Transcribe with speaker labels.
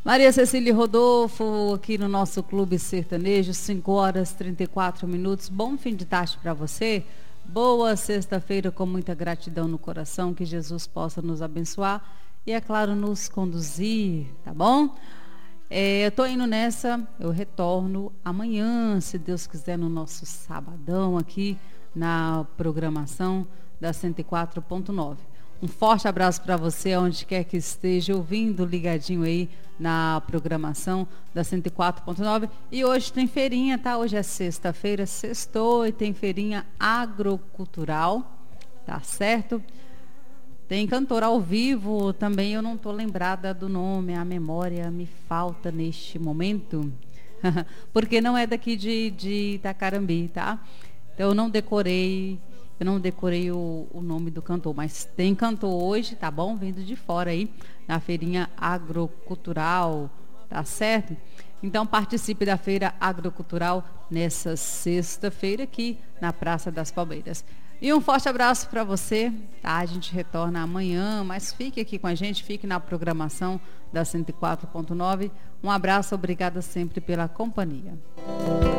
Speaker 1: Maria Cecília Rodolfo, aqui no nosso Clube Sertanejo, 5 horas 34 minutos. Bom fim de tarde para você. Boa sexta-feira com muita gratidão no coração. Que Jesus possa nos abençoar e, é claro, nos conduzir, tá bom? Eu tô indo nessa, eu retorno amanhã, se Deus quiser, no nosso sabadão aqui na programação da 104.9. Um forte abraço para você, onde quer que esteja ouvindo, ligadinho aí na programação da 104.9. E hoje tem feirinha, tá? Hoje é sexta-feira, sextou, e tem feirinha agrocultural, tá certo? Tem cantor ao vivo também, eu não tô lembrada do nome, a memória me falta neste momento, porque não é daqui de Itacarambi, tá? Então eu não decorei o nome do cantor, mas tem cantor hoje, tá bom? Vindo de fora aí, na feirinha agrocultural, tá certo? Então participe da feira agrocultural nessa sexta-feira aqui na Praça das Palmeiras. E um forte abraço para você, tá? A gente retorna amanhã, mas fique aqui com a gente, fique na programação da 104.9. Um abraço, obrigada sempre pela companhia.